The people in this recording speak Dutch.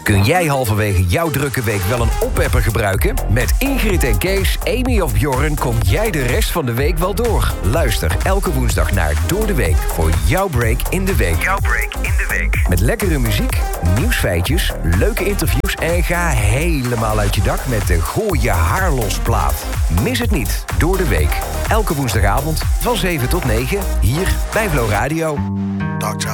Kun jij halverwege jouw drukke week wel een oppepper gebruiken? Met Ingrid en Kees, Amy of Bjorn kom jij de rest van de week wel door. Luister elke woensdag naar Door de Week voor jouw break in de week. Jouw break in de week. Met lekkere muziek, nieuwsfeitjes, leuke interviews en ga helemaal uit je dak met de Gooi je haar los plaat. Mis het niet, Door de Week. Elke woensdagavond van 7 tot 9 hier bij Flow Radio. Dark Child.